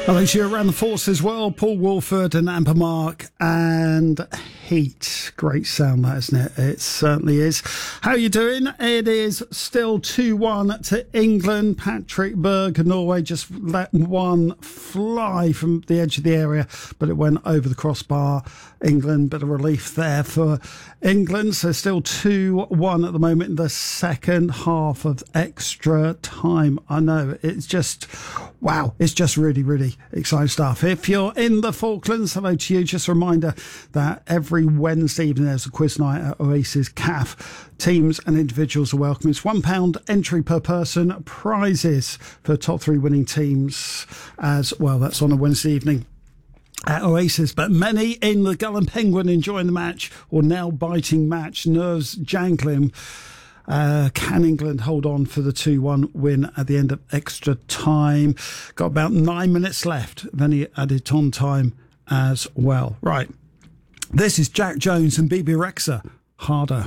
Hello to you around the force as well. Paul Wolford and Amber Mark and Heat. Great sound, that, isn't it? It certainly is. How are you doing? It is still 2-1 to England. Patrick Berg of Norway just let one fly from the edge of the area, but it went over the crossbar. England, bit of relief there for England. So still 2-1 at the moment in the second half of extra time. I know, it's just, wow, it's just really, really exciting stuff. If you're in the Falklands, hello to you. Just a reminder that every Wednesday evening there's a quiz night at Oasis CAF. Teams and individuals are welcome. It's £1 entry per person. Prizes for top three winning teams as well. That's on a Wednesday evening at Oasis. But many in the Gull and Penguin enjoying the match, or nail-biting match, nerves jangling. Can England hold on for the 2-1 win at the end of extra time? Got about 9 minutes left of any added on time as well. Right, this is Jack Jones and Bebe Rexha, Harder.